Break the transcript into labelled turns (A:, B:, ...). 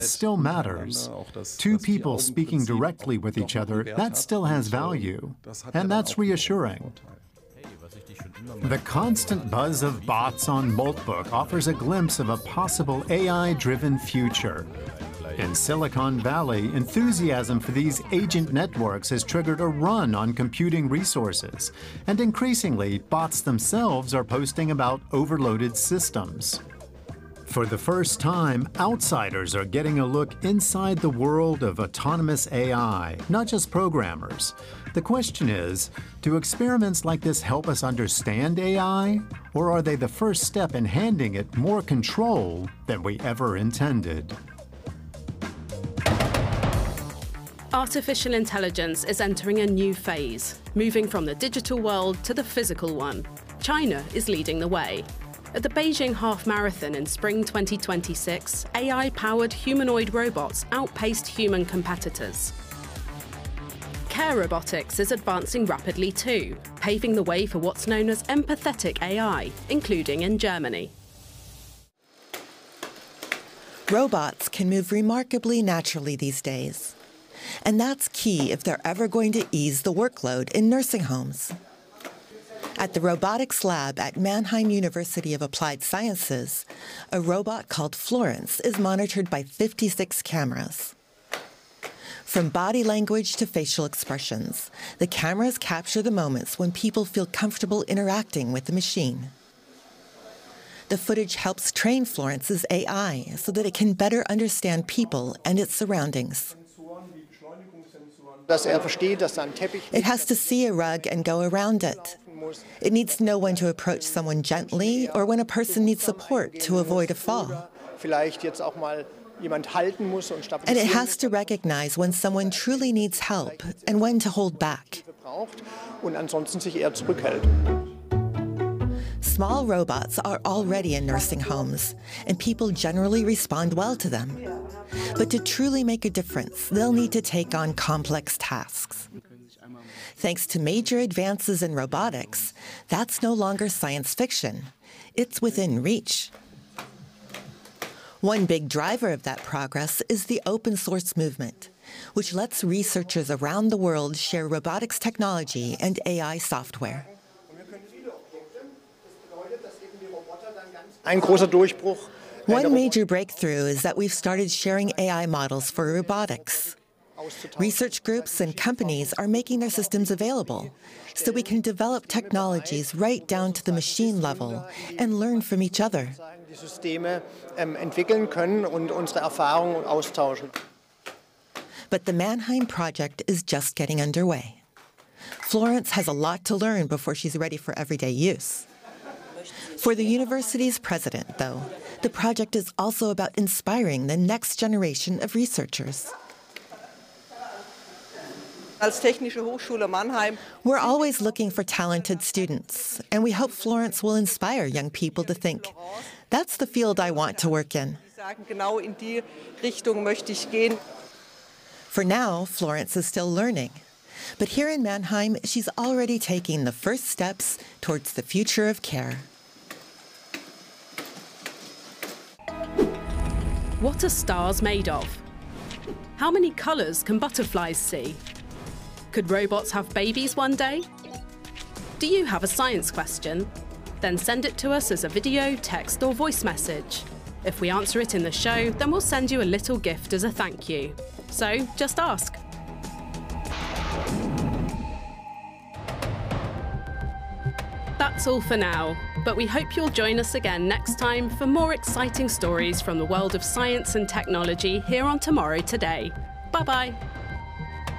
A: still matters. Two people speaking directly with each other, that still has value, and that's reassuring. The constant buzz of bots on Moltbook offers a glimpse of a possible AI-driven future. In Silicon Valley, enthusiasm for these agent networks has triggered a run on computing resources, and increasingly, bots themselves are posting about overloaded systems. For the first time, outsiders are getting a look inside the world of autonomous AI, not just programmers. The question is, do experiments like this help us understand AI, or are they the first step in handing it more control than we ever intended?
B: Artificial intelligence is entering a new phase, moving from the digital world to the physical one. China is leading the way. At the Beijing Half Marathon in spring 2026, AI-powered humanoid robots outpaced human competitors. Care robotics is advancing rapidly too, paving the way for what's known as empathetic AI, including in Germany.
C: Robots can move remarkably naturally these days. And that's key if they're ever going to ease the workload in nursing homes. At the robotics lab at Mannheim University of Applied Sciences, a robot called Florence is monitored by 56 cameras. From body language to facial expressions, the cameras capture the moments when people feel comfortable interacting with the machine. The footage helps train Florence's AI so that it can better understand people and its surroundings. It has to see a rug and go around it. It needs to know when to approach someone gently or when a person needs support to avoid a fall. And it has to recognize when someone truly needs help and when to hold back. Small robots are already in nursing homes, and people generally respond well to them. But to truly make a difference, they'll need to take on complex tasks. Thanks to major advances in robotics, that's no longer science fiction. It's within reach. One big driver of that progress is the open source movement, which lets researchers around the world share robotics technology and AI software. One major breakthrough is that we've started sharing AI models for robotics. Research groups and companies are making their systems available, so we can develop technologies right down to the machine level and learn from each other. But the Mannheim project is just getting underway. Florence has a lot to learn before she's ready for everyday use. For the university's president, though, the project is also about inspiring the next generation of researchers. We're always looking for talented students, and we hope Florence will inspire young people to think, that's the field I want to work in. For now, Florence is still learning. But here in Mannheim, she's already taking the first steps towards the future of care.
B: What are stars made of? How many colors can butterflies see? Could robots have babies one day? Do you have a science question? Then send it to us as a video, text, or voice message. If we answer it in the show, then we'll send you a little gift as a thank you. So just ask. That's all for now, but we hope you'll join us again next time for more exciting stories from the world of science and technology here on Tomorrow Today. Bye-bye.